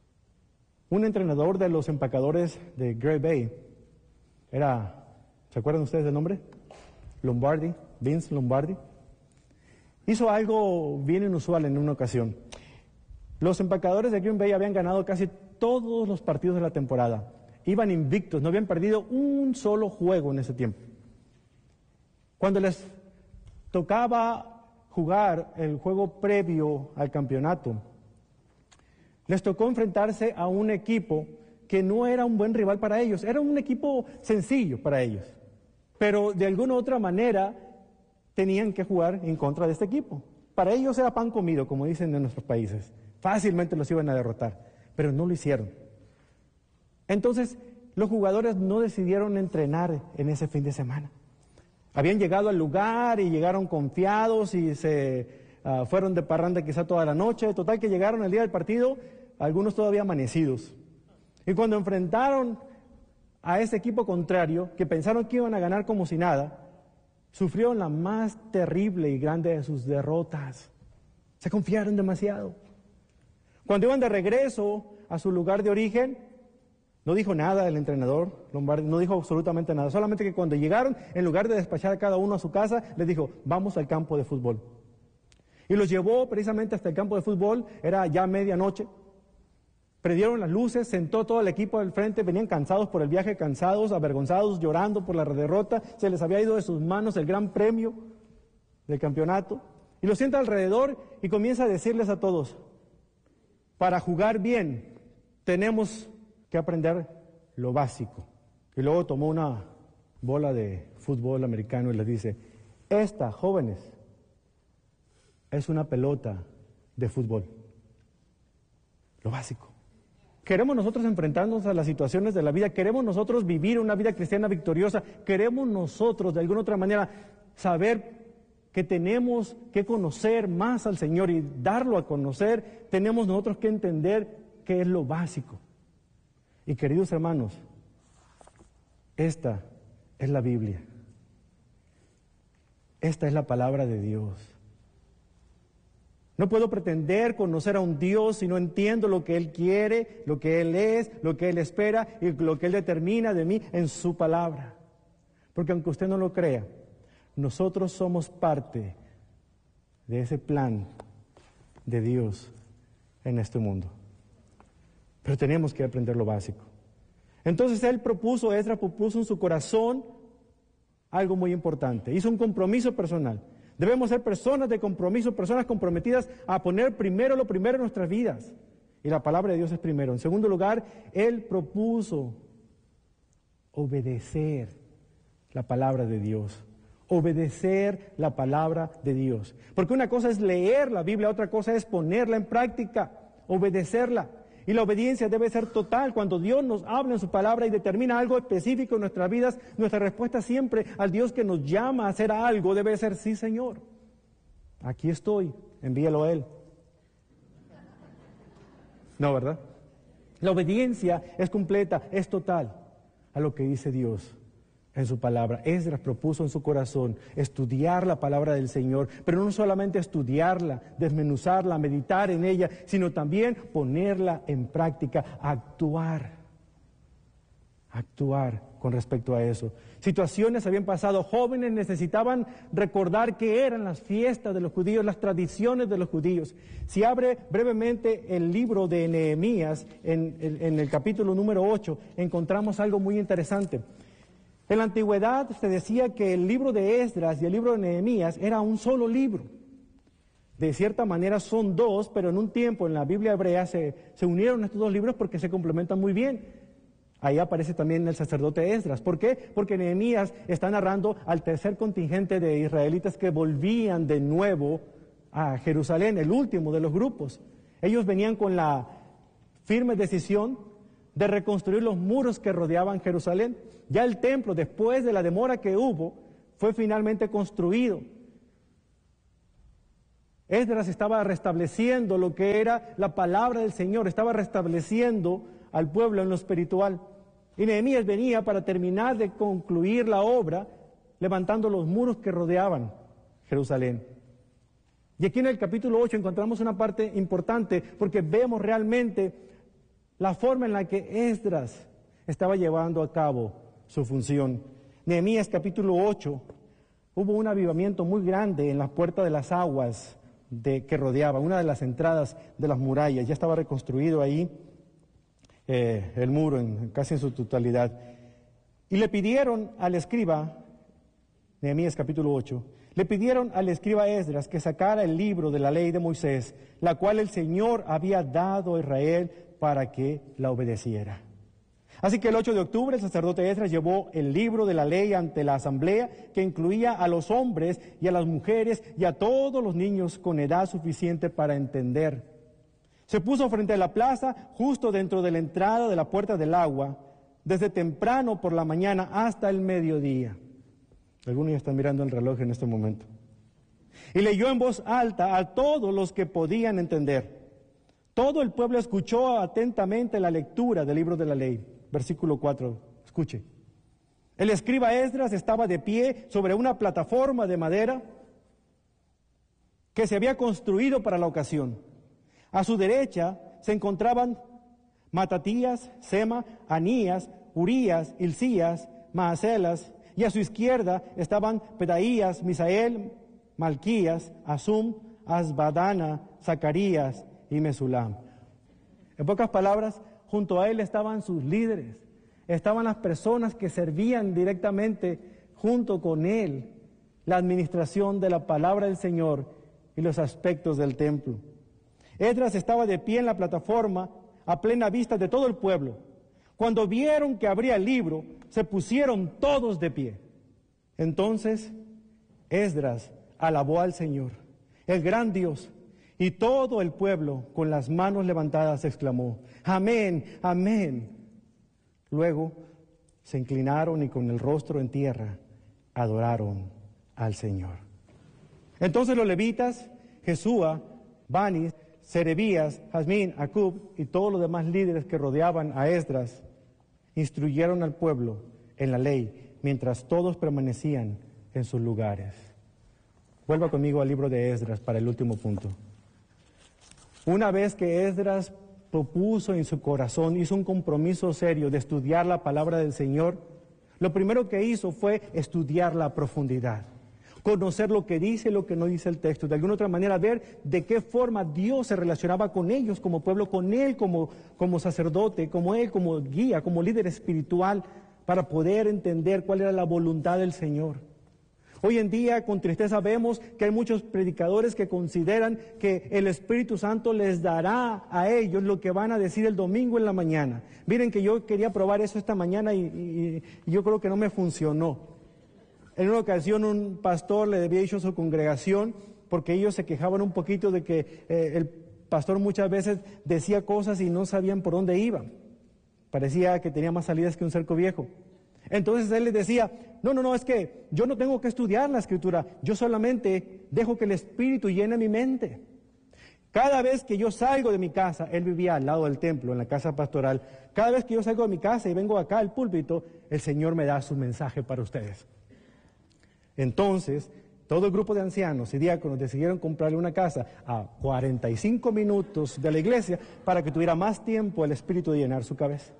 Un entrenador de los empacadores de Grey Bay era, ¿se acuerdan ustedes del nombre? Lombardi, Vince Lombardi. Hizo algo bien inusual en una ocasión. Los empacadores de Green Bay habían ganado casi todos los partidos de la temporada. Iban invictos, no habían perdido un solo juego en ese tiempo. Cuando les tocaba jugar el juego previo al campeonato, les tocó enfrentarse a un equipo que no era un buen rival para ellos, era un equipo sencillo para ellos, pero de alguna u otra manera tenían que jugar en contra de este equipo. Para ellos era pan comido, como dicen en nuestros países, fácilmente los iban a derrotar, pero no lo hicieron. Entonces, los jugadores no decidieron entrenar en ese fin de semana. Habían llegado al lugar y llegaron confiados y se uh, fueron de parranda quizá toda la noche. Total que llegaron el día del partido, algunos todavía amanecidos. Y cuando enfrentaron a ese equipo contrario, que pensaron que iban a ganar como si nada, sufrieron la más terrible y grande de sus derrotas. Se confiaron demasiado. Cuando iban de regreso a su lugar de origen, no dijo nada el entrenador Lombardi, no dijo absolutamente nada, solamente que cuando llegaron, en lugar de despachar a cada uno a su casa, les dijo, vamos al campo de fútbol. Y los llevó precisamente hasta el campo de fútbol, era ya medianoche, prendieron las luces, sentó todo el equipo al frente, venían cansados por el viaje, cansados, avergonzados, llorando por la derrota, se les había ido de sus manos el gran premio del campeonato, y los sienta alrededor y comienza a decirles a todos, para jugar bien tenemos que aprender lo básico. Y luego tomó una bola de fútbol americano y les dice, esta, jóvenes, es una pelota de fútbol. Lo básico. Queremos nosotros enfrentarnos a las situaciones de la vida, queremos nosotros vivir una vida cristiana victoriosa, queremos nosotros de alguna otra manera saber que tenemos que conocer más al Señor y darlo a conocer, tenemos nosotros que entender qué es lo básico. Y queridos hermanos, esta es la Biblia. Esta es la palabra de Dios. No puedo pretender conocer a un Dios si no entiendo lo que Él quiere, lo que Él es, lo que Él espera y lo que Él determina de mí en su palabra. Porque aunque usted no lo crea, nosotros somos parte de ese plan de Dios en este mundo. Pero tenemos que aprender lo básico. Entonces él propuso, Esdras propuso en su corazón algo muy importante. Hizo un compromiso personal. Debemos ser personas de compromiso, personas comprometidas a poner primero lo primero en nuestras vidas. Y la palabra de Dios es primero. En segundo lugar, él propuso obedecer la palabra de Dios. Obedecer la palabra de Dios. Porque una cosa es leer la Biblia, otra cosa es ponerla en práctica, obedecerla. Y la obediencia debe ser total. Cuando Dios nos habla en su palabra y determina algo específico en nuestras vidas, nuestra respuesta siempre al Dios que nos llama a hacer algo debe ser, sí, Señor, aquí estoy, envíalo a Él. No, ¿verdad? La obediencia es completa, es total a lo que dice Dios en su palabra. Esdras propuso en su corazón estudiar la palabra del Señor, pero no solamente estudiarla, desmenuzarla, meditar en ella, sino también ponerla en práctica, actuar, actuar con respecto a eso. Situaciones habían pasado, jóvenes necesitaban recordar qué eran las fiestas de los judíos, las tradiciones de los judíos. Si abre brevemente el libro de Nehemías, en, en, en el capítulo número ocho, encontramos algo muy interesante. En la antigüedad se decía que el libro de Esdras y el libro de Nehemías era un solo libro. De cierta manera son dos, pero en un tiempo en la Biblia hebrea se, se unieron estos dos libros porque se complementan muy bien. Ahí aparece también el sacerdote Esdras. ¿Por qué? Porque Nehemías está narrando al tercer contingente de israelitas que volvían de nuevo a Jerusalén, el último de los grupos. Ellos venían con la firme decisión de reconstruir los muros que rodeaban Jerusalén. Ya el templo, después de la demora que hubo, fue finalmente construido. Esdras estaba restableciendo lo que era la palabra del Señor, estaba restableciendo al pueblo en lo espiritual. Y Nehemías venía para terminar de concluir la obra, levantando los muros que rodeaban Jerusalén. Y aquí en el capítulo ocho encontramos una parte importante, porque vemos realmente la forma en la que Esdras estaba llevando a cabo su función. Nehemías capítulo ocho, hubo un avivamiento muy grande en las puertas de las aguas de, que rodeaba, una de las entradas de las murallas. Ya estaba reconstruido ahí eh, el muro en, casi en su totalidad. Y le pidieron al escriba, Nehemías capítulo ocho, le pidieron al escriba Esdras que sacara el libro de la ley de Moisés, la cual el Señor había dado a Israel para que la obedeciera. Así que el ocho de octubre el sacerdote Esdras llevó el libro de la ley ante la asamblea, que incluía a los hombres y a las mujeres y a todos los niños con edad suficiente para entender. Se puso frente a la plaza, justo dentro de la entrada de la puerta del agua, desde temprano por la mañana hasta el mediodía. Algunos ya están mirando el reloj en este momento. Y leyó en voz alta a todos los que podían entender. Todo el pueblo escuchó atentamente la lectura del libro de la ley. Versículo cuatro, escuche. El escriba Esdras estaba de pie sobre una plataforma de madera que se había construido para la ocasión. A su derecha se encontraban Matatías, Sema, Anías, Urías, Hilcías, Maaselas, y a su izquierda estaban Pedaías, Misael, Malquías, Asum, Asbadana, Zacarías y Mesulam. En pocas palabras, junto a él estaban sus líderes, estaban las personas que servían directamente junto con él la administración de la palabra del Señor y los aspectos del templo. Esdras estaba de pie en la plataforma a plena vista de todo el pueblo. Cuando vieron que abría el libro, se pusieron todos de pie. Entonces Esdras alabó al Señor, el gran Dios, y todo el pueblo con las manos levantadas exclamó: amén, amén. Luego se inclinaron y con el rostro en tierra adoraron al Señor. Entonces los levitas, Jesúa, Bani, Serebías, Jazmín, Acub y todos los demás líderes que rodeaban a Esdras instruyeron al pueblo en la ley mientras todos permanecían en sus lugares. Vuelva conmigo al libro de Esdras para el último punto. Una vez que Esdras propuso en su corazón, hizo un compromiso serio de estudiar la palabra del Señor, lo primero que hizo fue estudiarla a profundidad, conocer lo que dice y lo que no dice el texto, de alguna otra manera ver de qué forma Dios se relacionaba con ellos como pueblo, con Él como, como sacerdote, como Él como guía, como líder espiritual, para poder entender cuál era la voluntad del Señor. Hoy en día, con tristeza, vemos que hay muchos predicadores que consideran que el Espíritu Santo les dará a ellos lo que van a decir el domingo en la mañana. Miren que yo quería probar eso esta mañana y, y, y yo creo que no me funcionó. En una ocasión un pastor le había dicho a su congregación, porque ellos se quejaban un poquito de que eh, el pastor muchas veces decía cosas y no sabían por dónde iba. Parecía que tenía más salidas que un cerco viejo. Entonces él les decía: no, no, no, es que yo no tengo que estudiar la Escritura, yo solamente dejo que el Espíritu llene mi mente. Cada vez que yo salgo de mi casa, él vivía al lado del templo, en la casa pastoral, cada vez que yo salgo de mi casa y vengo acá al púlpito, el Señor me da su mensaje para ustedes. Entonces, todo el grupo de ancianos y diáconos decidieron comprarle una casa a cuarenta y cinco minutos de la iglesia para que tuviera más tiempo el Espíritu de llenar su cabeza.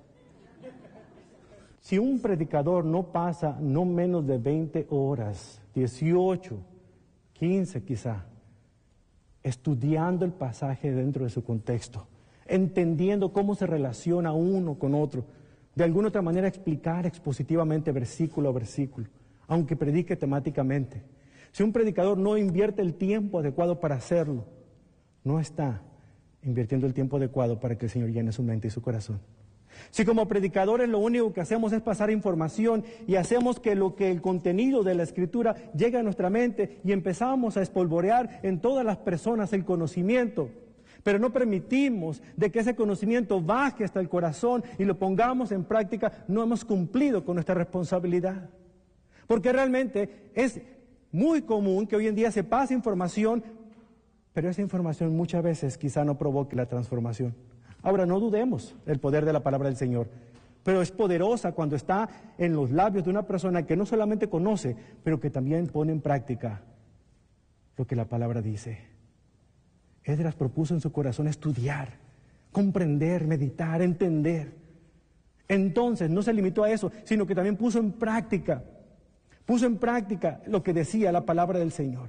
Si un predicador no pasa no menos de veinte horas, dieciocho, quince quizá, estudiando el pasaje dentro de su contexto, entendiendo cómo se relaciona uno con otro, de alguna otra manera explicar expositivamente versículo a versículo, aunque predique temáticamente. Si un predicador no invierte el tiempo adecuado para hacerlo, no está invirtiendo el tiempo adecuado para que el Señor llene su mente y su corazón. Si como predicadores lo único que hacemos es pasar información y hacemos que lo que el contenido de la Escritura llegue a nuestra mente y empezamos a espolvorear en todas las personas el conocimiento, pero no permitimos de que ese conocimiento baje hasta el corazón y lo pongamos en práctica, no hemos cumplido con nuestra responsabilidad. Porque realmente es muy común que hoy en día se pase información, pero esa información muchas veces quizá no provoque la transformación. Ahora, no dudemos del poder de la palabra del Señor, pero es poderosa cuando está en los labios de una persona que no solamente conoce, pero que también pone en práctica lo que la palabra dice. Esdras propuso en su corazón estudiar, comprender, meditar, entender. Entonces no se limitó a eso, sino que también puso en práctica, puso en práctica lo que decía la palabra del Señor.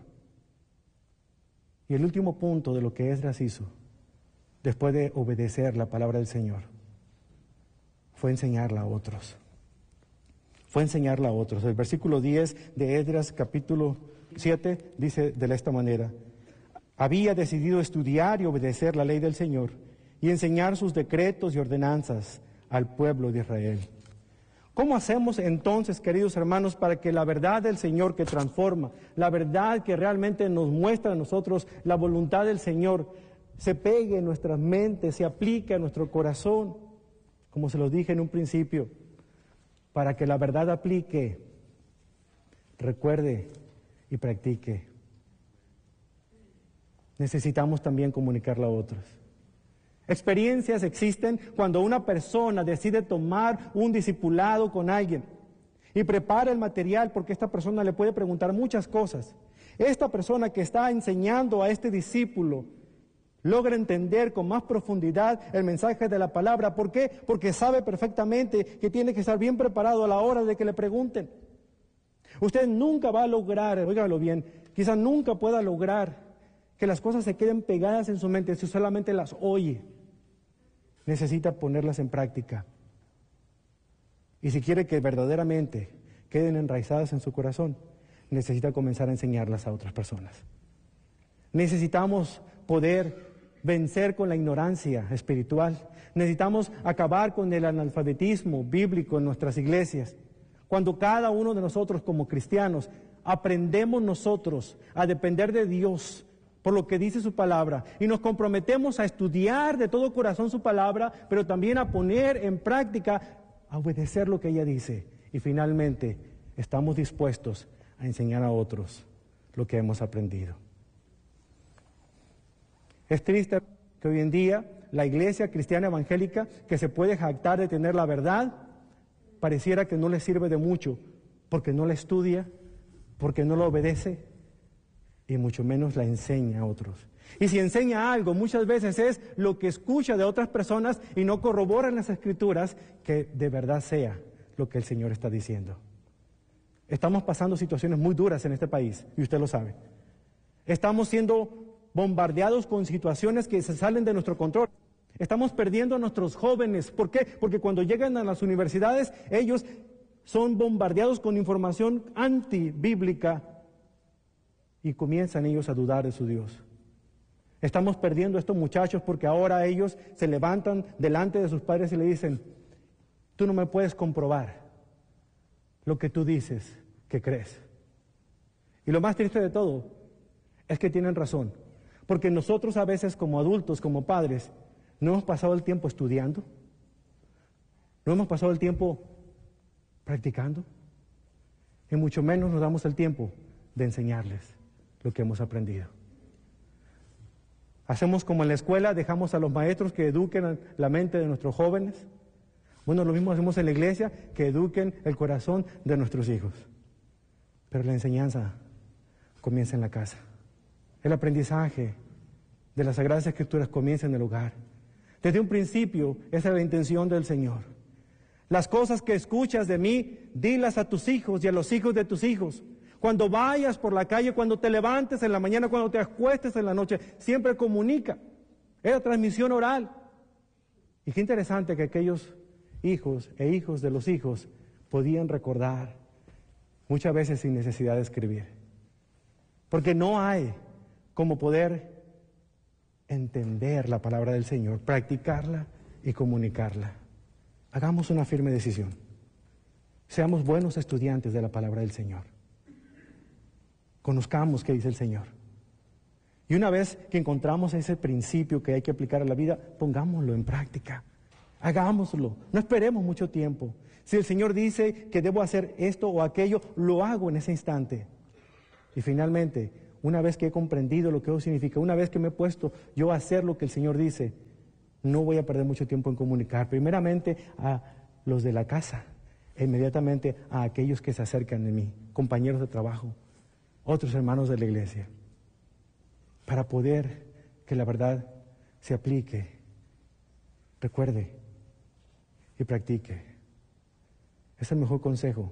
Y el último punto de lo que Esdras hizo, después de obedecer la palabra del Señor, fue enseñarla a otros. Fue enseñarla a otros. El versículo diez de Esdras capítulo siete dice de esta manera: había decidido estudiar y obedecer la ley del Señor y enseñar sus decretos y ordenanzas al pueblo de Israel. ¿Cómo hacemos entonces, queridos hermanos, para que la verdad del Señor que transforma, la verdad que realmente nos muestra a nosotros la voluntad del Señor, se pegue en nuestras mentes, se aplique a nuestro corazón? Como se los dije en un principio, para que la verdad aplique, recuerde y practique. Necesitamos también comunicarla a otros. Experiencias existen cuando una persona decide tomar un discipulado con alguien y prepara el material, porque esta persona le puede preguntar muchas cosas. Esta persona que está enseñando a este discípulo logra entender con más profundidad el mensaje de la palabra. ¿Por qué? Porque sabe perfectamente que tiene que estar bien preparado a la hora de que le pregunten. Usted nunca va a lograr, óigalo bien, quizás nunca pueda lograr que las cosas se queden pegadas en su mente si solamente las oye. Necesita ponerlas en práctica. Y si quiere que verdaderamente queden enraizadas en su corazón, necesita comenzar a enseñarlas a otras personas. Necesitamos poder vencer con la ignorancia espiritual. Necesitamos acabar con el analfabetismo bíblico en nuestras iglesias. Cuando cada uno de nosotros como cristianos aprendemos nosotros a depender de Dios por lo que dice su palabra y nos comprometemos a estudiar de todo corazón su palabra, pero también a poner en práctica, a obedecer lo que ella dice, y finalmente estamos dispuestos a enseñar a otros lo que hemos aprendido. Es triste que hoy en día la iglesia cristiana evangélica, que se puede jactar de tener la verdad, pareciera que no le sirve de mucho, porque no la estudia, porque no la obedece, y mucho menos la enseña a otros. Y si enseña algo, muchas veces es lo que escucha de otras personas y no corrobora en las Escrituras que de verdad sea lo que el Señor está diciendo. Estamos pasando situaciones muy duras en este país, y usted lo sabe. Estamos siendo bombardeados con situaciones que se salen de nuestro control. Estamos perdiendo a nuestros jóvenes. ¿Por qué? Porque cuando llegan a las universidades, ellos son bombardeados con información antibíblica y comienzan ellos a dudar de su Dios. Estamos perdiendo a estos muchachos porque ahora ellos se levantan delante de sus padres y le dicen: tú no me puedes comprobar lo que tú dices que crees. Y lo más triste de todo es que tienen razón, porque nosotros a veces como adultos, como padres, no hemos pasado el tiempo estudiando, no hemos pasado el tiempo practicando, y mucho menos nos damos el tiempo de enseñarles lo que hemos aprendido. Hacemos como en la escuela, dejamos a los maestros que eduquen la mente de nuestros jóvenes. Bueno, lo mismo hacemos en la iglesia, que eduquen el corazón de nuestros hijos. Pero la enseñanza comienza en la casa. El aprendizaje de las Sagradas Escrituras comienza en el hogar. Desde un principio, esa es la intención del Señor. Las cosas que escuchas de mí, dilas a tus hijos y a los hijos de tus hijos. Cuando vayas por la calle, cuando te levantes en la mañana, cuando te acuestes en la noche, siempre comunica. Era transmisión oral. Y qué interesante que aquellos hijos e hijos de los hijos podían recordar, muchas veces sin necesidad de escribir. Porque no hay como poder entender la palabra del Señor, practicarla y comunicarla. Hagamos una firme decisión. Seamos buenos estudiantes de la palabra del Señor. Conozcamos qué dice el Señor. Y Y una vez que encontramos ese principio que hay que aplicar a la vida, pongámoslo en práctica. Hagámoslo. No esperemos mucho tiempo. Si el Señor dice que debo hacer esto o aquello, lo hago en ese instante. Y finalmente, una vez que he comprendido lo que eso significa, una vez que me he puesto yo a hacer lo que el Señor dice, no voy a perder mucho tiempo en comunicar. Primeramente a los de la casa, e inmediatamente a aquellos que se acercan de mí, compañeros de trabajo, otros hermanos de la iglesia, para poder que la verdad se aplique, recuerde y practique. Es el mejor consejo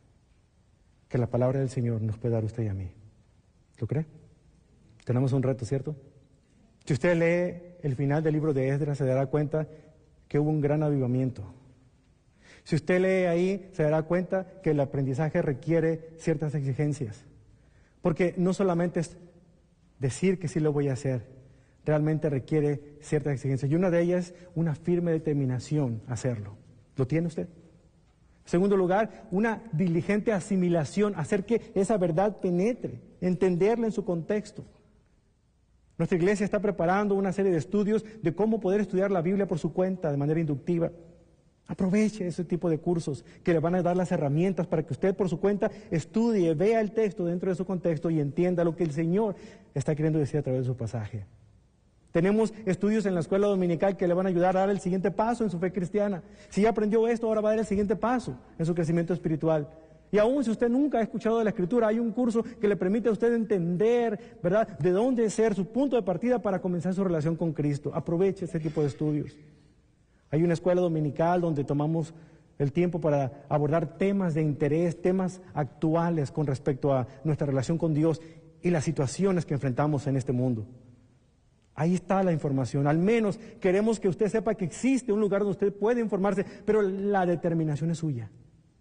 que la palabra del Señor nos puede dar a usted y a mí. ¿Lo cree? Tenemos un reto, ¿cierto? Si usted lee el final del libro de Esdras, se dará cuenta que hubo un gran avivamiento. Si usted lee ahí, se dará cuenta que el aprendizaje requiere ciertas exigencias. Porque no solamente es decir que sí lo voy a hacer, realmente requiere ciertas exigencias. Y una de ellas es una firme determinación a hacerlo. ¿Lo tiene usted? En segundo lugar, una diligente asimilación, hacer que esa verdad penetre, entenderla en su contexto. Nuestra iglesia está preparando una serie de estudios de cómo poder estudiar la Biblia por su cuenta, de manera inductiva. Aproveche ese tipo de cursos que le van a dar las herramientas para que usted por su cuenta estudie, vea el texto dentro de su contexto y entienda lo que el Señor está queriendo decir a través de su pasaje. Tenemos estudios en la escuela dominical que le van a ayudar a dar el siguiente paso en su fe cristiana. Si ya aprendió esto, ahora va a dar el siguiente paso en su crecimiento espiritual. Y aún si usted nunca ha escuchado de la Escritura, hay un curso que le permite a usted entender, ¿verdad?, de dónde ser su punto de partida para comenzar su relación con Cristo. Aproveche este tipo de estudios. Hay una escuela dominical donde tomamos el tiempo para abordar temas de interés, temas actuales con respecto a nuestra relación con Dios y las situaciones que enfrentamos en este mundo. Ahí está la información. Al menos queremos que usted sepa que existe un lugar donde usted puede informarse, pero la determinación es suya.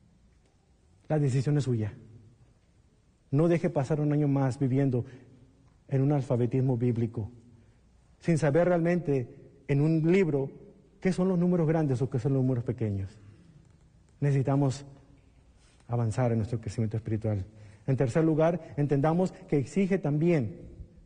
La decisión es suya. No deje pasar un año más viviendo en un alfabetismo bíblico, sin saber realmente en un libro qué son los números grandes o qué son los números pequeños. Necesitamos avanzar en nuestro crecimiento espiritual. En tercer lugar, entendamos que exige también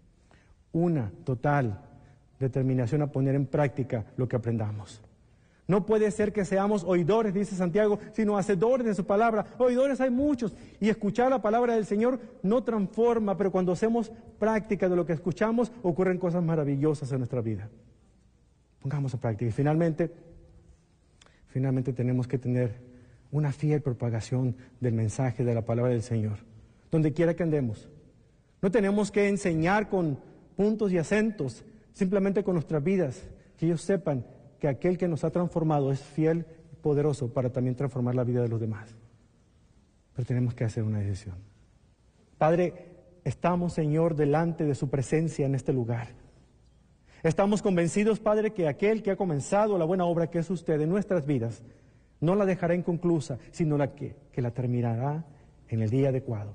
una total determinación a poner en práctica lo que aprendamos. No puede ser que seamos oidores, dice Santiago, sino hacedores de su palabra. Oidores hay muchos, y escuchar la palabra del Señor no transforma, pero cuando hacemos práctica de lo que escuchamos, ocurren cosas maravillosas en nuestra vida. Pongamos en práctica. Y finalmente, finalmente tenemos que tener una fiel propagación del mensaje de la palabra del Señor, donde quiera que andemos. No tenemos que enseñar con puntos y acentos, simplemente con nuestras vidas, que ellos sepan que aquel que nos ha transformado es fiel y poderoso para también transformar la vida de los demás. Pero tenemos que hacer una decisión. Padre, estamos, Señor, delante de su presencia en este lugar. Estamos convencidos, Padre, que aquel que ha comenzado la buena obra que es usted en nuestras vidas, no la dejará inconclusa, sino la que, que la terminará en el día adecuado.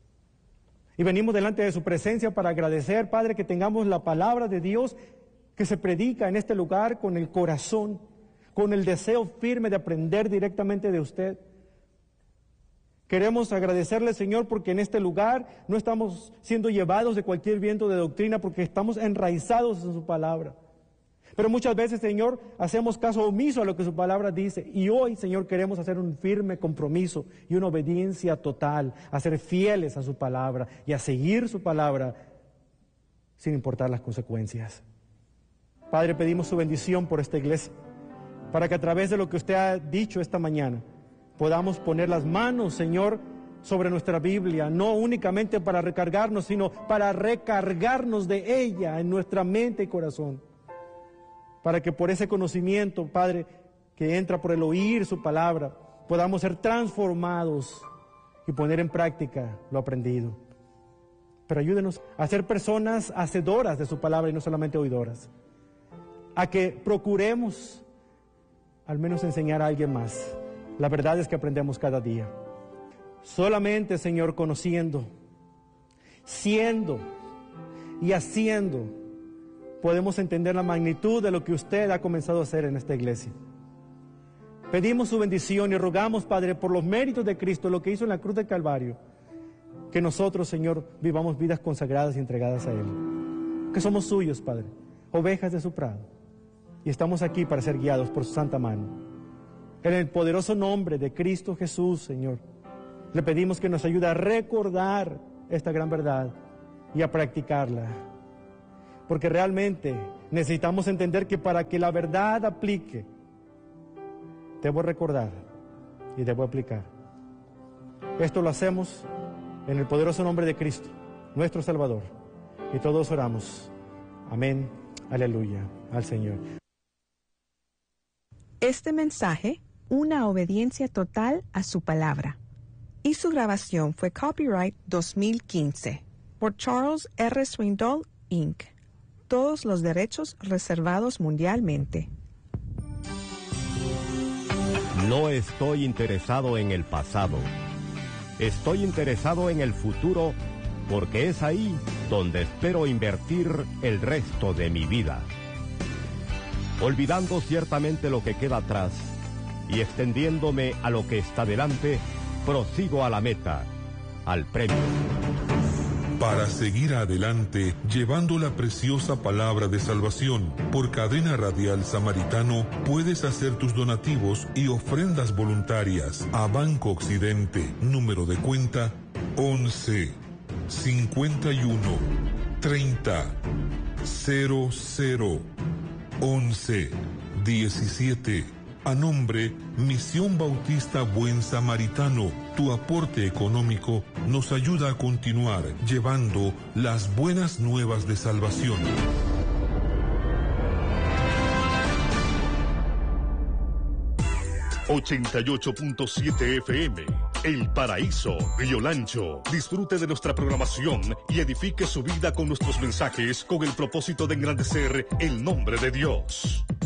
Y venimos delante de su presencia para agradecer, Padre, que tengamos la palabra de Dios que se predica en este lugar con el corazón, con el deseo firme de aprender directamente de usted. Queremos agradecerle, Señor, porque en este lugar no estamos siendo llevados de cualquier viento de doctrina, porque estamos enraizados en su palabra. Pero muchas veces, Señor, hacemos caso omiso a lo que su palabra dice. Y hoy, Señor, queremos hacer un firme compromiso y una obediencia total, a ser fieles a su palabra y a seguir su palabra sin importar las consecuencias. Padre, pedimos su bendición por esta iglesia, para que a través de lo que usted ha dicho esta mañana, podamos poner las manos, Señor, sobre nuestra Biblia, no únicamente para recargarnos, sino para recargarnos de ella en nuestra mente y corazón. Para que por ese conocimiento, Padre, que entra por el oír su palabra, podamos ser transformados y poner en práctica lo aprendido. Pero ayúdenos a ser personas hacedoras de su palabra y no solamente oidoras. A que procuremos al menos enseñar a alguien más. La verdad es que aprendemos cada día. Solamente, Señor, conociendo, siendo y haciendo, podemos entender la magnitud de lo que usted ha comenzado a hacer en esta iglesia. Pedimos su bendición y rogamos, Padre, por los méritos de Cristo, lo que hizo en la cruz del Calvario, que nosotros, Señor, vivamos vidas consagradas y entregadas a Él. que somos suyos, Padre, ovejas de su prado, y estamos aquí para ser guiados por su santa mano. En el poderoso nombre de Cristo Jesús, Señor, le pedimos que nos ayude a recordar esta gran verdad y a practicarla, porque realmente necesitamos entender que para que la verdad aplique, debo recordar y debo aplicar. Esto lo hacemos en el poderoso nombre de Cristo, nuestro Salvador, y todos oramos. Amén, aleluya, al Señor. Este mensaje, una obediencia total a su palabra, y su grabación fue copyright dos mil quince por Charles R. Swindoll, incorporated. Todos los derechos reservados mundialmente. No estoy interesado en el pasado. Estoy interesado en el futuro porque es ahí donde espero invertir el resto de mi vida. Olvidando ciertamente lo que queda atrás y extendiéndome a lo que está delante, prosigo a la meta, al premio. Para seguir adelante, llevando la preciosa palabra de salvación, por Cadena Radial Samaritano, puedes hacer tus donativos y ofrendas voluntarias a Banco Occidente, número de cuenta once, cincuenta y uno, treinta, cero cero, once, diecisiete. A nombre Misión Bautista Buen Samaritano, tu aporte económico nos ayuda a continuar llevando las buenas nuevas de salvación. ochenta y ocho punto siete F M, El Paraíso, Río Lancho. Disfrute de nuestra programación y edifique su vida con nuestros mensajes con el propósito de engrandecer el nombre de Dios.